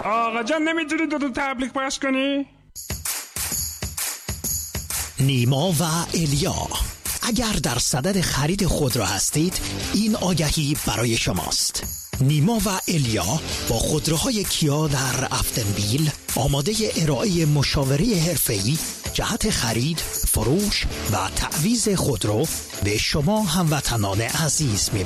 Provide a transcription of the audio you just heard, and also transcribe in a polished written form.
آقا جان نمیتونی دو تبلیغ پخش کنی؟ نیما و الیا، اگر در صدد خرید خودرو هستید این آگهی برای شماست. نیما و الیا با خودروهای کیا در افتنبیل آماده ارائه مشاوره حرفه‌ای جهت خرید، فروش و تعویض خودرو به شما هموطنان عزیز می